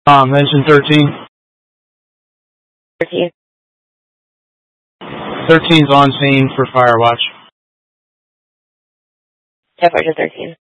Mention 13. 13. 13's on scene for Firewatch. 10-4 to 13.